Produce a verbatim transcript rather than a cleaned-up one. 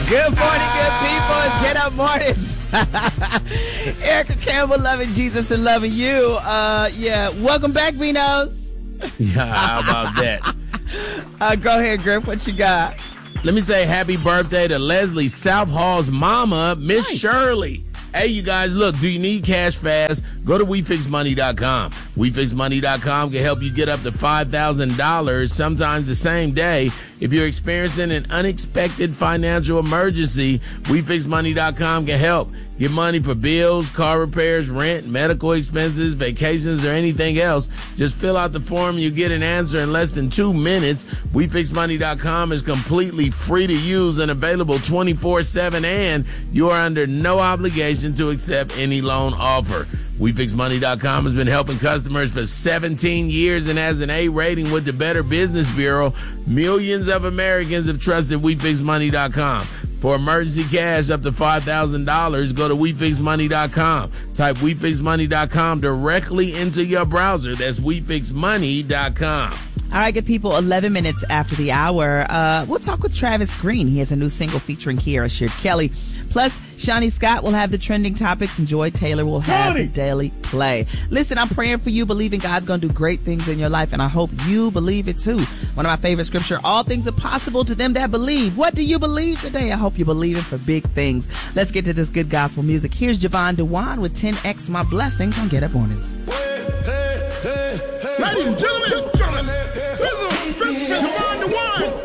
Good morning, good people. It's Get Up Mornings. Erica Campbell, loving Jesus and loving you. Uh, yeah, welcome back, Vinos. Yeah, how about that? Uh, go ahead, Griff. What you got? Let me say happy birthday to Leslie South Hall's mama, Miss Nice. Shirley. Hey, you guys, look, do you need cash fast? Go to we fix money dot com. we fix money dot com can help you get up to five thousand dollars, sometimes the same day. If you're experiencing an unexpected financial emergency, we fix money dot com can help. Get money for bills, car repairs, rent, medical expenses, vacations, or anything else. Just fill out the form. You get an answer in less than two minutes. we fix money dot com is completely free to use and available twenty-four seven, and you are under no obligation to accept any loan offer. we fix money dot com has been helping customers for seventeen years and has an A rating with the Better Business Bureau. Millions of Americans have trusted we fix money dot com. For emergency cash up to five thousand dollars, go to we fix money dot com. Type we fix money dot com directly into your browser. That's we fix money dot com. All right, good people, eleven minutes after the hour. Uh, we'll talk with Travis Green. He has a new single featuring Kiara Sheard Kelly. Plus, Shawnee Scott will have the trending topics and Joy Taylor will have the daily play. Listen, I'm praying for you, believing God's going to do great things in your life, and I hope you believe it too. One of my favorite scripture, all things are possible to them that believe. What do you believe today? I hope you're believing for big things. Let's get to this good gospel music. Here's Javon Dewan with ten X My Blessings on Get Up Mornings. Hey, hey, hey, hey. Ladies and gentlemen, gentlemen, Fizzle, Fizzle, Javon Dewan.